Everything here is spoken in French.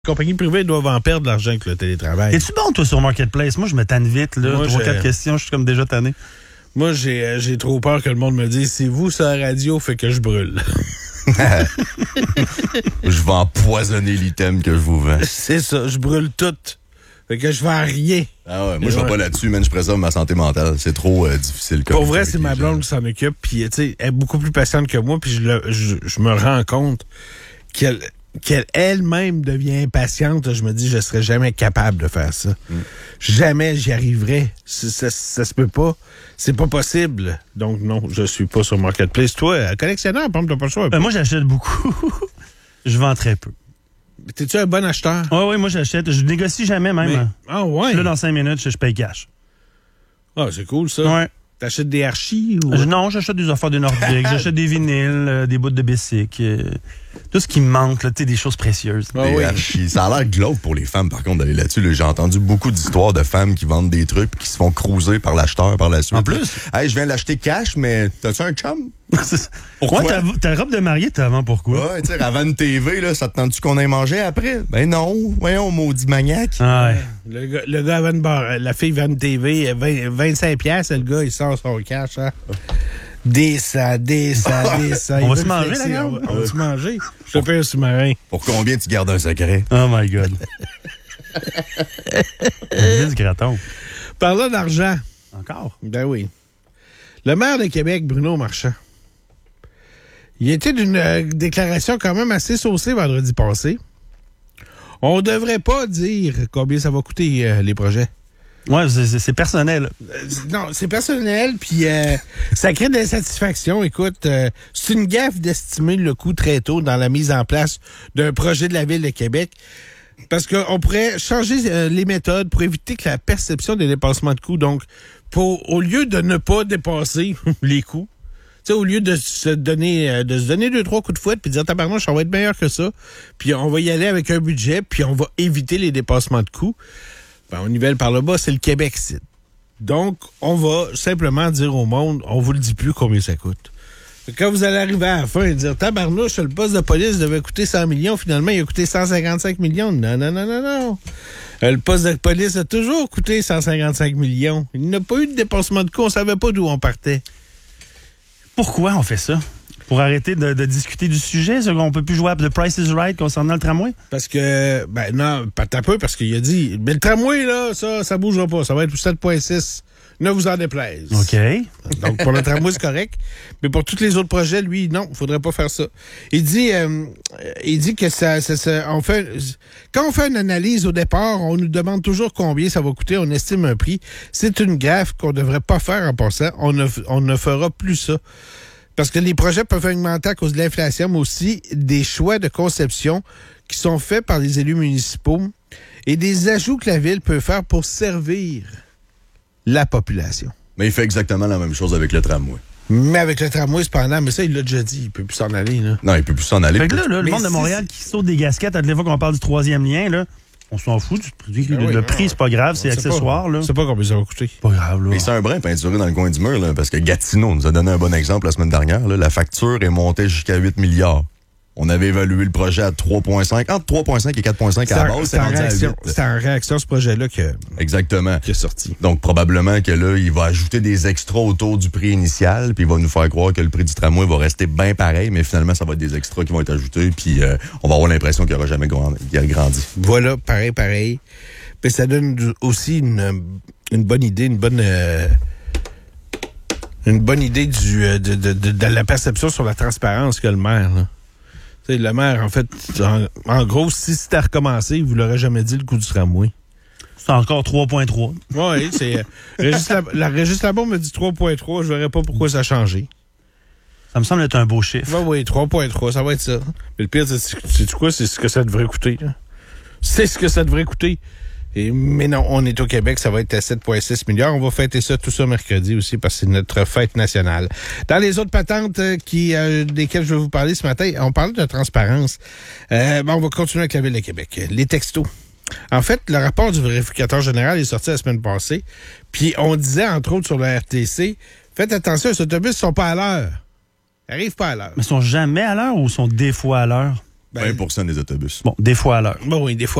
Les compagnies privées doivent en perdre de l'argent avec le télétravail. Es-tu bon, toi, sur Marketplace? Moi, je me tanne vite, là. 3-4 questions, je suis comme déjà tanné. Moi, j'ai trop peur que le monde me dise « C'est vous, sur la radio, fait que je brûle. » Je vais empoisonner l'item que je vous vends. C'est ça, je brûle tout. Fait que je vends rien. Ah ouais, moi, je vais pas là-dessus, man. Je préserve ma santé mentale. C'est trop difficile. Pour vrai, c'est ma blonde qui s'en occupe. Puis, tu sais, elle est beaucoup plus patiente que moi. Puis, je me rends compte qu'elle elle-même devient impatiente. Je me dis, je serais jamais capable de faire ça. Jamais j'y arriverais. Ça se peut pas. C'est pas possible. Donc, non, je suis pas sur Marketplace. Toi, collectionneur, par exemple, t'as pas le choix. Moi, j'achète beaucoup. Je vends très peu. T'es-tu un bon acheteur? Oui, moi, j'achète. Je négocie jamais, même. Mais, ah ouais? Là, dans 5 minutes, je paye cash. Ah, c'est cool, ça. Ouais. T'achètes des archis ou... Non, j'achète des affaires de nordiques, j'achète des vinyles, des bouts de Bessic, tout ce qui me manque, là, tu sais, des choses précieuses. Des archis. Ça a l'air glauque pour les femmes, par contre, d'aller là-dessus. Là, j'ai entendu beaucoup d'histoires de femmes qui vendent des trucs et qui se font cruiser par l'acheteur par la suite. En plus? Hey, je viens l'acheter cash, mais t'as-tu un chum? Pourquoi? Ouais, ta robe de mariée, t'as avant pourquoi? Ouais, tu sais, avant une TV, là, ça te tente-tu qu'on ait mangé après? Ben non, voyons, maudit maniaque. Ah ouais. Le gars avant une barre, la fille vend une TV, 25$, le gars, il sort son cash, hein. Des ça. On va se manger, la gars? On va se manger. Je te paye un sous-marin. Pour combien tu gardes un secret? Oh my God. Du graton. Parlant d'argent. Encore? Ben oui. Le maire de Québec, Bruno Marchand, il était d'une déclaration quand même assez saucée vendredi passé. On devrait pas dire combien ça va coûter les projets. Ouais, c'est personnel. Non, c'est personnel, puis ça crée de l'insatisfaction. Écoute, c'est une gaffe d'estimer le coût très tôt dans la mise en place d'un projet de la Ville de Québec. Parce qu'on pourrait changer les méthodes pour éviter que la perception des dépassements de coûts, donc, au lieu de ne pas dépasser les coûts, tu sais, au lieu de se donner 2-3 coups de fouette puis dire tabarnouche, on va être meilleur que ça, puis on va y aller avec un budget, puis on va éviter les dépassements de coûts. Ben, on nivelle par le bas, c'est le Québec-Sud. Donc, on va simplement dire au monde, on vous le dit plus combien ça coûte. Quand vous allez arriver à la fin et dire tabarnouche, le poste de police devait coûter 100 millions, finalement, il a coûté 155 millions. Non. Le poste de police a toujours coûté 155 millions. Il n'a pas eu de dépassement de coût, on savait pas d'où on partait. Pourquoi on fait ça? Pour arrêter de discuter du sujet, c'est qu'on peut plus jouer à The Price is Right concernant le tramway? Parce que, ben non, pas un peu, parce qu'il a dit, mais le tramway, là, ça bougera pas, ça va être 7,6. Ne vous en déplaise. OK. Donc, pour le tramway, c'est correct. Mais pour tous les autres projets, lui, non, il faudrait pas faire ça. Il dit que quand on fait une analyse au départ, on nous demande toujours combien ça va coûter, on estime un prix. C'est une graphe qu'on devrait pas faire en passant. On ne fera plus ça. Parce que les projets peuvent augmenter à cause de l'inflation, mais aussi des choix de conception qui sont faits par les élus municipaux et des ajouts que la Ville peut faire pour servir la population. Mais il fait exactement la même chose avec le tramway. Mais avec le tramway, cependant, mais ça, il l'a déjà dit, il peut plus s'en aller, là. Non, il peut plus s'en aller. Fait que là, le monde de Montréal qui saute des gasquettes à toutes les fois qu'on parle du 3e lien, là, on s'en fout du prix. Le prix, c'est pas grave, c'est accessoire, là. C'est pas combien ça va coûter. Pas grave, là. Mais c'est un brin peinturé dans le coin du mur, là, parce que Gatineau nous a donné un bon exemple la semaine dernière. Là, la facture est montée jusqu'à 8 milliards. On avait évalué le projet à 3,5. Entre 3,5 et 4,5 à la base, c'est en réaction à ce projet-là Exactement. qui est sorti. Donc, probablement que là, il va ajouter des extras autour du prix initial, puis il va nous faire croire que le prix du tramway va rester bien pareil, mais finalement, ça va être des extras qui vont être ajoutés, puis on va avoir l'impression qu'il n'aura jamais grandi. Voilà, pareil. Mais ça donne aussi une bonne idée, une bonne idée de la perception sur la transparence que le maire, là. T'sais, le maire, en fait, en gros, si c'était à recommencer, il vous l'aurait jamais dit le coût du tramway. C'est encore 3,3. Oui, c'est. Régis Labon me dit 3,3. Je verrais pas pourquoi ça a changé. Ça me semble être un beau chiffre. Oui, 3,3, ça va être ça. Mais le pire, c'est quoi? C'est ce que ça devrait coûter, là. C'est ce que ça devrait coûter. Mais non, on est au Québec, ça va être à 7,6 milliards. On va fêter ça tout ça mercredi aussi parce que c'est notre fête nationale. Dans les autres patentes desquelles je vais vous parler ce matin, on parle de transparence. On va continuer avec la Ville de Québec. Les textos. En fait, le rapport du vérificateur général est sorti la semaine passée. Puis on disait, entre autres, sur la RTC, faites attention, les autobus ne sont pas à l'heure. Ils n'arrivent pas à l'heure. Mais ils sont jamais à l'heure ou sont des fois à l'heure? 20% des autobus. Bon, des fois à l'heure. Bon, oui, des fois.